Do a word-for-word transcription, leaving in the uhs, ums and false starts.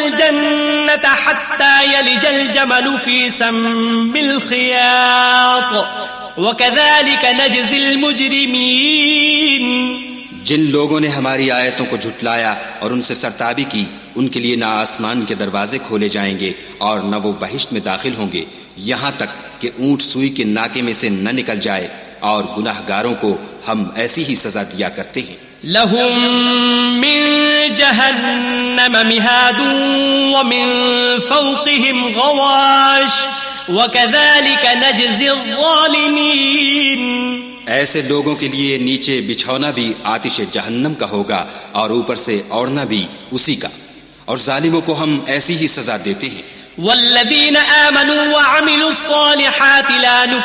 यदखुलूनल जन्नत हत्ता यलिजल जमलु फी सम्मिल खियात वकज़ालिक नजज़िल मुजरिमीन। जिन लोगों ने हमारी आयतों को झुटलाया और उनसे सरताबी की, उनके लिए ना आसमान के दरवाजे खोले जाएंगे और न वो बहिश्त में दाखिल होंगे, यहाँ तक कि ऊंट सुई के नाके में से न निकल जाए, और गुनाहगारों को हम ऐसी ही सजा दिया करते हैं। लहुम मिन जहन्नम मिहादुन व मिन फौक़िहिम गवाश वकज़ालिक नजज़िल ज़ालिमीन। ऐसे लोगों के लिए नीचे बिछौना भी आतिश जहन्नम का होगा और ऊपर से ओढ़ना भी उसी का, और जालिमों को हम ऐसी ही सजा देते हैं। वल्लज़ीना आमनू व अमिलुस सालिहाति ला